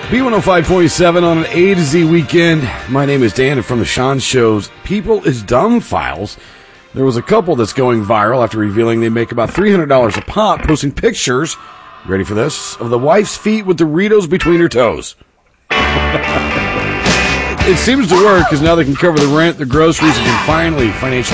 B105.7 on an A to Z weekend. My name is Dan, and from the Sean Show's People is Dumb files, there was a couple that's going viral after revealing they make about $300 a pop, posting pictures, ready for this, of the wife's feet with Doritos between her toes. It seems to work, because now they can cover the rent, the groceries, and can finally financially